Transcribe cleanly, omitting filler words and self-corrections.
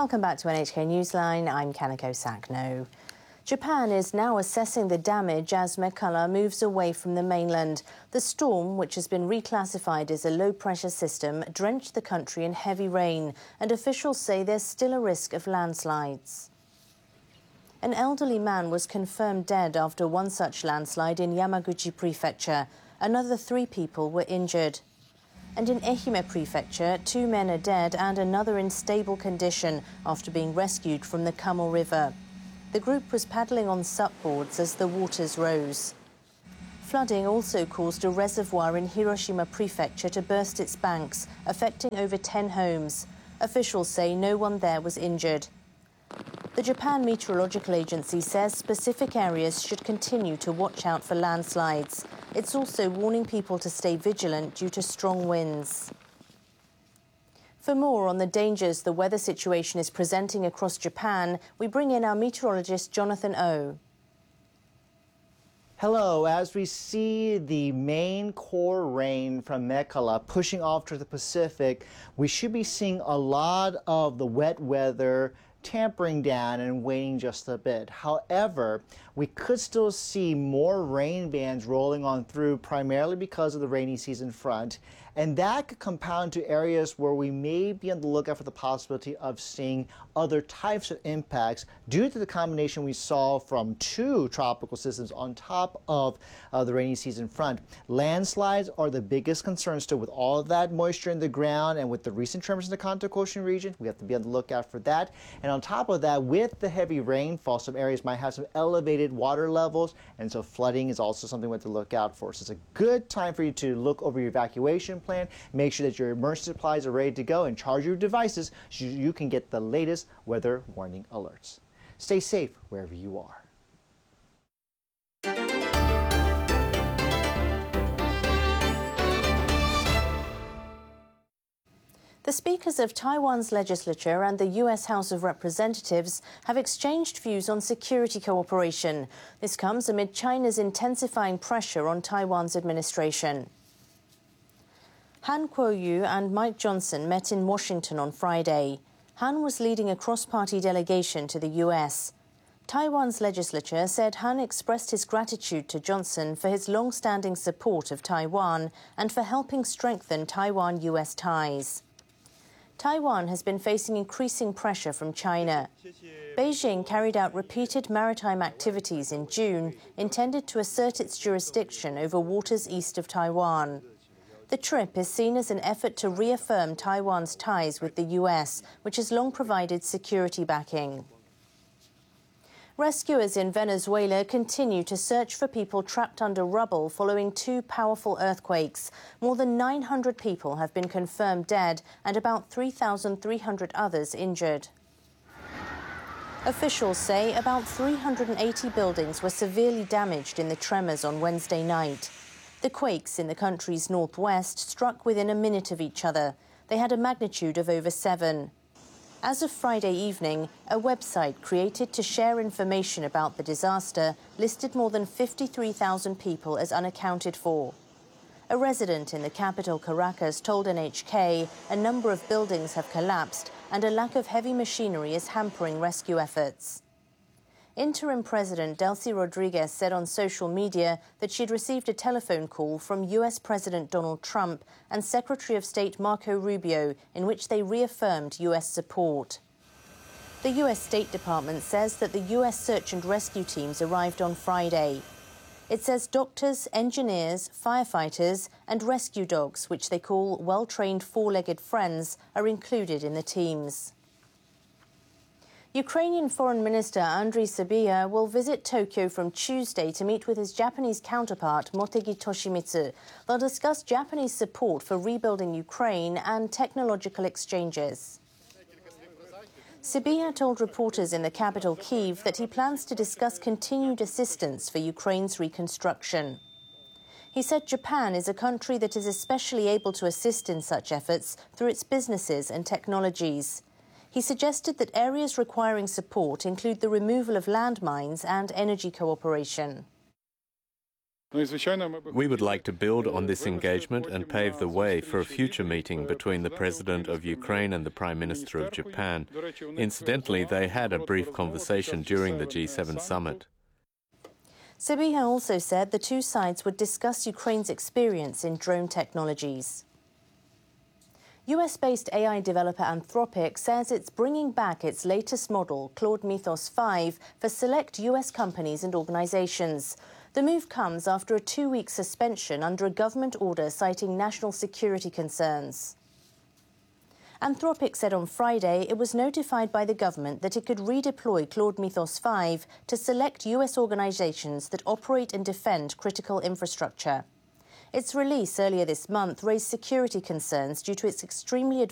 Welcome back to NHK Newsline. I'm Kanako Sakno. Japan is now assessing the damage as Mekala moves away from the mainland. The storm, which has been reclassified as a low-pressure system, drenched the country in heavy rain, and officials say there's still a risk of landslides. An elderly man was confirmed dead after one such landslide in Yamaguchi Prefecture. Another 3 people were injured. And in Ehime Prefecture, 2 men are dead and another in stable condition after being rescued from the Kamo River. The group was paddling on supboards as the waters rose. Flooding also caused a reservoir in Hiroshima Prefecture to burst its banks, affecting over 10 homes. Officials say no one there was injured. The Japan Meteorological Agency says specific areas should continue to watch out for landslides. It's also warning people to stay vigilant due to strong winds. For more on the dangers the weather situation is presenting across Japan, we bring in our meteorologist Jonathan Oh. Hello, as we see the main core rain from Mekala pushing off to the Pacific, we should be seeing a lot of the wet weather tampering down and waning just a bit. However, we could still see more rain bands rolling on through, primarily because of the rainy season front. And that could compound to areas where we may be on the lookout for the possibility of seeing other types of impacts due to the combination we saw from 2 tropical systems on top of the rainy season front. Landslides are the biggest concern still with all of that moisture in the ground, and with the recent tremors in the Kanto Coastal region, we have to be on the lookout for that. And on top of that, with the heavy rainfall, some areas might have some elevated water levels, and so flooding is also something we have to look out for. So it's a good time for you to look over your evacuation plan, make sure that your emergency supplies are ready to go, and charge your devices so you can get the latest weather warning alerts. Stay safe wherever you are. The speakers of Taiwan's legislature and the U.S. House of Representatives have exchanged views on security cooperation. This comes amid China's intensifying pressure on Taiwan's administration. Han Kuo-yu and Mike Johnson met in Washington on Friday. Han was leading a cross-party delegation to the U.S. Taiwan's legislature said Han expressed his gratitude to Johnson for his long-standing support of Taiwan and for helping strengthen Taiwan-U.S. ties. Taiwan has been facing increasing pressure from China. Beijing carried out repeated maritime activities in June intended to assert its jurisdiction over waters east of Taiwan. The trip is seen as an effort to reaffirm Taiwan's ties with the U.S., which has long provided security backing. Rescuers in Venezuela continue to search for people trapped under rubble following 2 powerful earthquakes. More than 900 people have been confirmed dead and about 3,300 others injured. Officials say about 380 buildings were severely damaged in the tremors on Wednesday night. The quakes in the country's northwest struck within a minute of each other. They had a magnitude of over 7. As of Friday evening, a website created to share information about the disaster listed more than 53,000 people as unaccounted for. A resident in the capital, Caracas, told NHK a number of buildings have collapsed and a lack of heavy machinery is hampering rescue efforts. Interim President Delcy Rodriguez said on social media that she'd received a telephone call from U.S. President Donald Trump and Secretary of State Marco Rubio in which they reaffirmed U.S. support. The U.S. State Department says that the U.S. search and rescue teams arrived on Friday. It says doctors, engineers, firefighters and rescue dogs, which they call well-trained 4-legged friends, are included in the teams. Ukrainian Foreign Minister Andriy Sybiha will visit Tokyo from Tuesday to meet with his Japanese counterpart Motegi Toshimitsu. They'll discuss Japanese support for rebuilding Ukraine and technological exchanges. Sybiha told reporters in the capital Kyiv that he plans to discuss continued assistance for Ukraine's reconstruction. He said Japan is a country that is especially able to assist in such efforts through its businesses and technologies. He suggested that areas requiring support include the removal of landmines and energy cooperation. We would like to build on this engagement and pave the way for a future meeting between the President of Ukraine and the Prime Minister of Japan. Incidentally, they had a brief conversation during the G7 summit. Sybiha also said the two sides would discuss Ukraine's experience in drone technologies. US-based AI developer Anthropic says it's bringing back its latest model, Claude Mythos 5, for select US companies and organizations. The move comes after a 2-week suspension under a government order citing national security concerns. Anthropic said on Friday it was notified by the government that it could redeploy Claude Mythos 5 to select US organizations that operate and defend critical infrastructure. Its release earlier this month raised security concerns due to its extremely